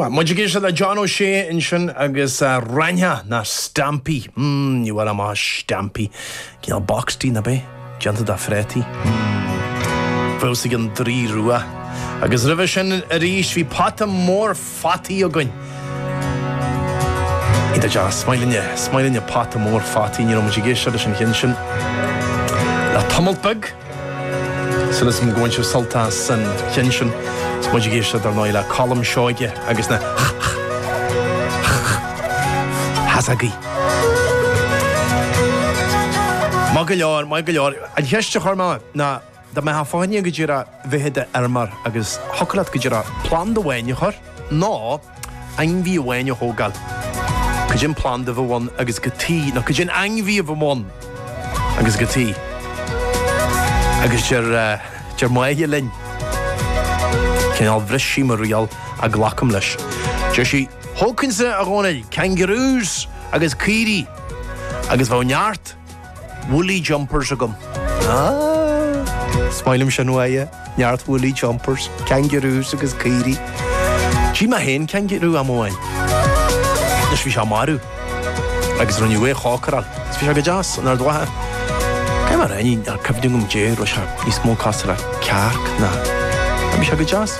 Muidir le John O'Shea in sin agus ranya na Stampy. Ní bhfuil am Stampy. Cíal boxtí na bé, Janta da Fretty. Fósa gan drí rua. Agus ribh sin a ríis bhí pata mór fatí a gin. Ida ja, smailin pata mór fatí, ní muidir sin sin. La Tumultbug. So is going to saltas and kenshin. Muidir géiste ar náile colm seoige agus na hasagaí. Má go leor, a dheiste chorma na da me fáine go dtíra bheithéide armar agus hocalat go dtíra plán do bhaine chur, ná ainmhí bhaine hógal. Go dtín plán do bhhain agus go tí, nó go dtín ainmhí bhhain agus go tí. Agus dtír maithe linn. Cynal bhrisi mar rial a glacham leis. Dúir sí hócansa a ghánail kangaroos agus círi agus bhá neart woolly jumpers a gom. Smailm sin nuaie, neart woolly jumpers, kangaroos agus círi. Tí ma hen kangaroo am óin. Nus bhí se marú. Agus runniu é chácaral. Bhí se go deas an ar dwatha. Cai mar rainin ar cyfdingum déir o se í smó casar a cearc na. Bhí se go deas.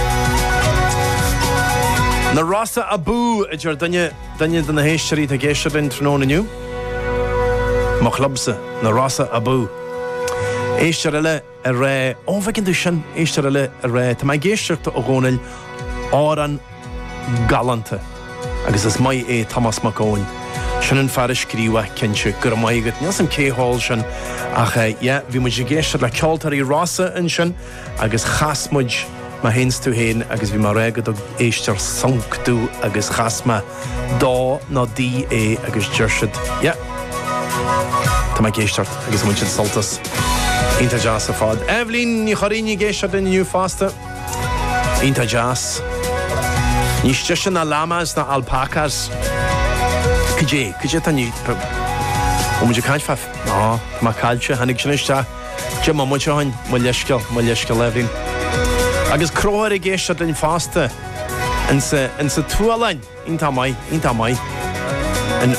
Na Rasa Abu idir danne na héisteí a géisiir in tróna nniu. Má chlubsa na Rasa Abu. Éistear eile a ré, bhecinn tú sin éistear eile a ré, tá mai géisiirta a gcónail áran galanta. Agus is mai é Thomas McCone. Sin an fear scríomha cinse gur maigad níos an céháil sin ach bhí muidir géisiir le ceoltarí Rasa in sin agus chasmuid ma hens tú héin agus bhí mar réigad éistear sanctú agus chasma dá ná dí é agus dúirsid. Tá mai géisteart agus muid saltas. Ínta jazz a fád. Evelyn ní choíní géisiart in nniu fásta. Ínta jazz. Ní stiise na lamas na alpacas. Cydé ta ní... O muidir caint faf? No, ma cailse, hannig sin iste. Jim ma muidir hain, ma leisciil Evelyn. Agus croir I géisiart in fásta in sa tualain, ínta mai. In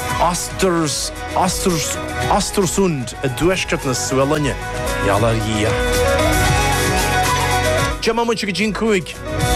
Ostersund a dúisceart na sualainne. Iallar dhia. Jim ma muidir go dín cúig.